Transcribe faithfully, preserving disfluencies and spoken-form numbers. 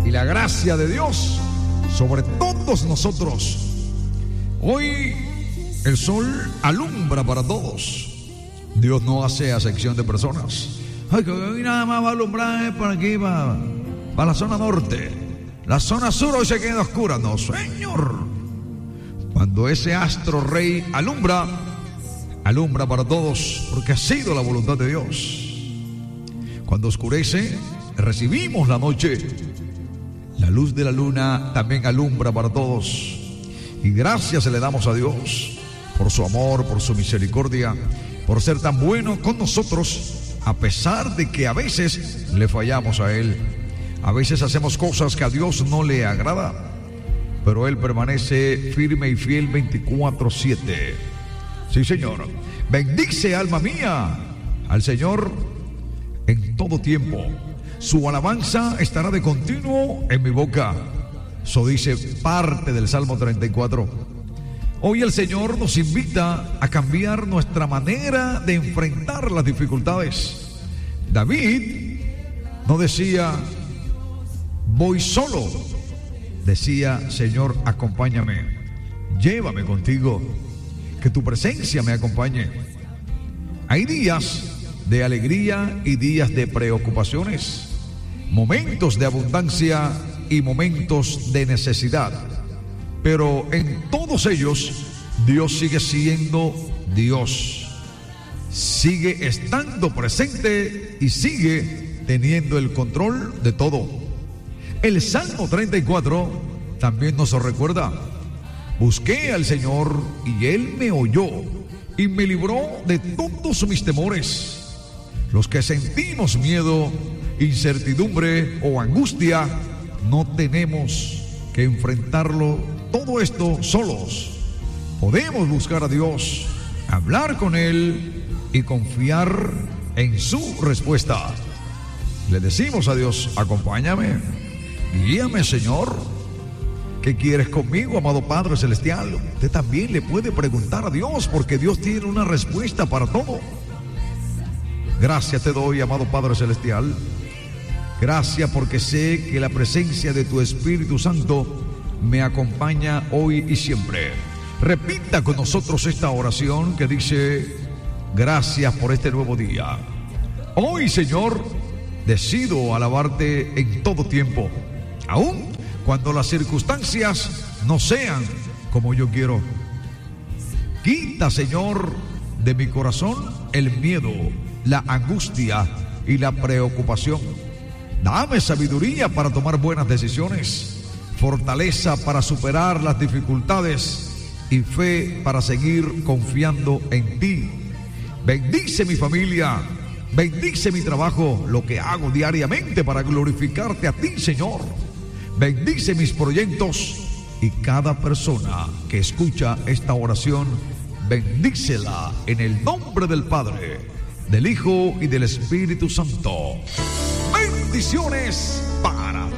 y la gracia de Dios sobre todos nosotros. Hoy el sol alumbra para todos. Dios no hace acepción de personas. Ay, que hoy nada más va a alumbrar para aquí, para, para la zona norte. La zona sur hoy se queda oscura. No, Señor. Cuando ese astro rey alumbra, alumbra para todos, porque ha sido la voluntad de Dios. Cuando oscurece, recibimos la noche. La luz de la luna también alumbra para todos. Y gracias le damos a Dios por su amor, por su misericordia, por ser tan bueno con nosotros, a pesar de que a veces le fallamos a Él. A veces hacemos cosas que a Dios no le agrada, pero Él permanece firme y fiel veinticuatro siete. Sí, Señor. Bendice, alma mía, al Señor en todo tiempo. Su alabanza estará de continuo en mi boca. Eso dice parte del Salmo treinta y cuatro. Hoy el Señor nos invita a cambiar nuestra manera de enfrentar las dificultades. David no decía, voy solo. Decía, Señor, acompáñame, llévame contigo, que tu presencia me acompañe. Hay días de alegría y días de preocupaciones, momentos de abundancia y momentos de necesidad, pero en todos ellos Dios sigue siendo Dios, sigue estando presente y sigue teniendo el control de todo. El Salmo treinta y cuatro también nos recuerda: busqué al Señor y Él me oyó y me libró de todos mis temores. Los que sentimos miedo, incertidumbre o angustia, no tenemos que enfrentarlo todo esto solos. Podemos buscar a Dios, hablar con Él y confiar en su respuesta. Le decimos a Dios, acompáñame, guíame, Señor. ¿Qué quieres conmigo, amado Padre Celestial? Usted también le puede preguntar a Dios, porque Dios tiene una respuesta para todo. Gracias te doy, amado Padre Celestial. Gracias porque sé que la presencia de tu Espíritu Santo me acompaña hoy y siempre. Repita con nosotros esta oración que dice: gracias por este nuevo día. Hoy, Señor, decido alabarte en todo tiempo, aun cuando las circunstancias no sean como yo quiero. Quita, Señor, de mi corazón el miedo, la angustia y la preocupación. Dame sabiduría para tomar buenas decisiones, fortaleza para superar las dificultades y fe para seguir confiando en ti. Bendice mi familia, bendice mi trabajo, lo que hago diariamente para glorificarte a ti, Señor. Bendice mis proyectos y cada persona que escucha esta oración, bendícela en el nombre del Padre, del Hijo y del Espíritu Santo. Bendiciones para